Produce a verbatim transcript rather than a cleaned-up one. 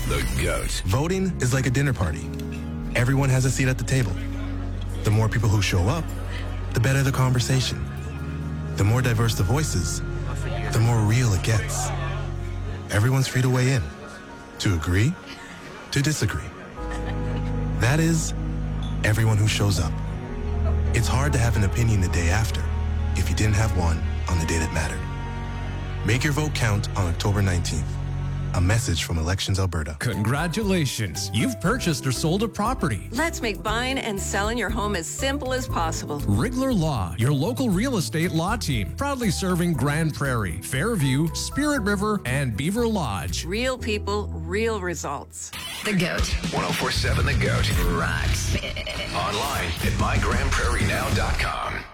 The GOAT. Voting is like a dinner party. Everyone has a seat at the table. The more people who show up, the better the conversation. The more diverse the voices, the more real it gets. Everyone's free to weigh in, to agree, to disagree. That is, everyone who shows up. It's hard to have an opinion the day after if you didn't have one on the day that mattered. Make your vote count on October nineteenth. A message from Elections Alberta. Congratulations. You've purchased or sold a property. Let's make buying and selling your home as simple as possible. Rigler Law, your local real estate law team, proudly serving Grand Prairie, Fairview, Spirit River, and Beaver Lodge. Real people, real results. The GOAT. ten forty-seven The GOAT. Rocks. Online at my grand prairie now dot com.